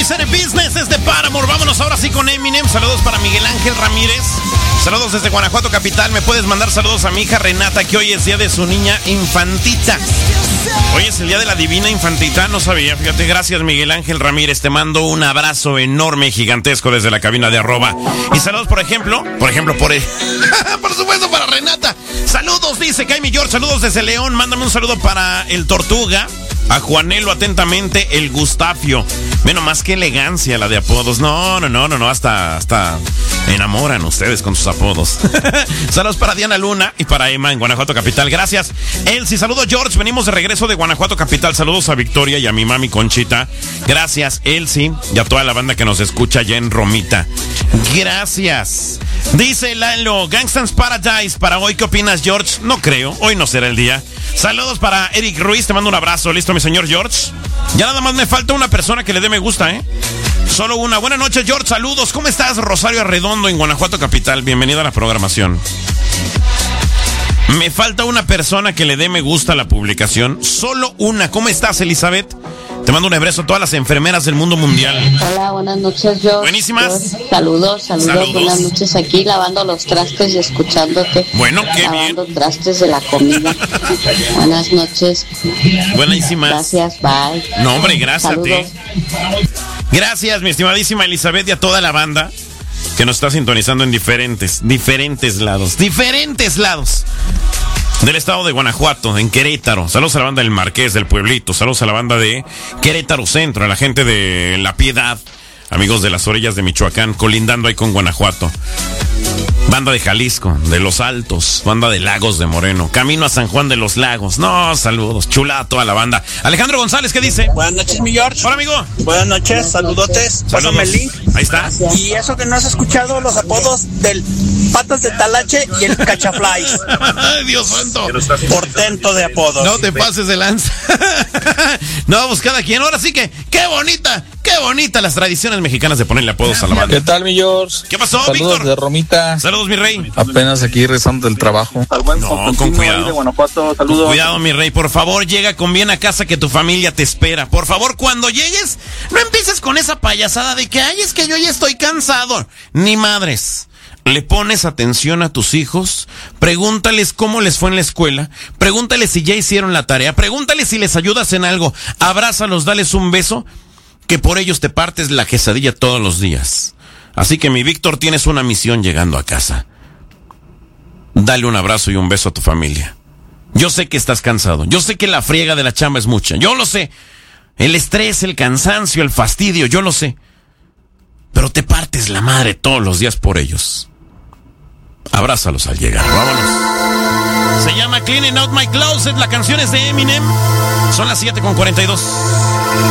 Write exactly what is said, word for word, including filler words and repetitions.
Unlimited Business es de Paramore. Vámonos ahora sí con Eminem. Saludos para Miguel Ángel Ramírez. Saludos desde Guanajuato capital. Me puedes mandar saludos a mi hija Renata, que hoy es día de su niña infantita. Hoy es el día de la divina infantita. No sabía, fíjate. Gracias, Miguel Ángel Ramírez. Te mando un abrazo enorme, gigantesco desde la cabina de arroba. Y saludos, por ejemplo, por ejemplo, por el... por supuesto, para Renata. Saludos, dice Jaime George. Saludos desde León. Mándame un saludo para el Tortuga. A Juanelo, atentamente, el Gustafio. Menos más que elegancia la de apodos. No, no, no, no, no, hasta, hasta enamoran ustedes con sus apodos. Saludos para Diana Luna y para Emma en Guanajuato capital. Gracias. Elsie, saludos George. Venimos de regreso de Guanajuato capital. Saludos a Victoria y a mi mami Conchita. Gracias, Elsie, y a toda la banda que nos escucha allá en Romita. Gracias. Dice Lalo, Gangsta's Paradise para hoy. ¿Qué opinas, George? No creo, hoy no será el día. Saludos para Eric Ruiz, te mando un abrazo. ¿Listo, mi señor George? Ya nada más me falta una persona que le dé me gusta, ¿eh? Solo una. Buenas noches, George, saludos. ¿Cómo estás? Rosario Arredondo en Guanajuato capital. Bienvenido a la programación. Me falta una persona que le dé me gusta a la publicación. Solo una. ¿Cómo estás, Elizabeth? Te mando un abrazo a todas las enfermeras del mundo mundial. Hola, buenas noches, George. Buenísimas. George, saludos, saludos, saludos, buenas noches aquí lavando los trastes y escuchándote. Bueno, qué lavando bien. trastes de la comida. Buenas noches. Buenísimas. Gracias, bye. No, hombre, gracias saludos. a ti. Gracias, mi estimadísima Elizabeth, y a toda la banda que nos está sintonizando en diferentes, diferentes lados. Diferentes lados. Del estado de Guanajuato, en Querétaro. Saludos a la banda del Marqués, del Pueblito. Saludos a la banda de Querétaro Centro, a la gente de La Piedad, amigos de las orillas de Michoacán, colindando ahí con Guanajuato. Banda de Jalisco, de Los Altos, banda de Lagos de Moreno, camino a San Juan de los Lagos. No, saludos, chula a toda la banda. Alejandro González, ¿qué dice? Buenas noches, mi George. Hola, amigo. Buenas noches, saludotes. Pásame el link. Ahí está. Y eso que no has escuchado los apodos del Patas de Talache y el Cachaflies. Ay, Dios santo. Portento de apodos. No te pases de lanza. No, pues cada quien. Ahora sí que, qué bonita, qué bonita las tradiciones mexicanas de ponerle apodos a la banda. ¿Qué tal, mi George? ¿Qué pasó, Saludos Víctor? de Romita. Saludos, mi rey. Apenas aquí rezando del trabajo. No, con cuidado. De Guanajuato, saludos. Con cuidado, mi rey. Por favor, llega con bien a casa que tu familia te espera. Por favor, cuando llegues, no empieces con esa payasada de que, ay, es que yo ya estoy cansado. Ni madres. Le pones atención a tus hijos, pregúntales cómo les fue en la escuela, pregúntales si ya hicieron la tarea, pregúntales si les ayudas en algo, abrázalos, dales un beso, que por ellos te partes la quesadilla todos los días. Así que, mi Víctor, tienes una misión llegando a casa. Dale un abrazo y un beso a tu familia. Yo sé que estás cansado, yo sé que la friega de la chamba es mucha, yo lo sé. El estrés, el cansancio, el fastidio, yo lo sé. Pero te partes la madre todos los días por ellos. Abrázalos al llegar, vámonos. Se llama Cleaning Out My Closet, la canción es de Eminem. Son las siete con cuarenta y dos.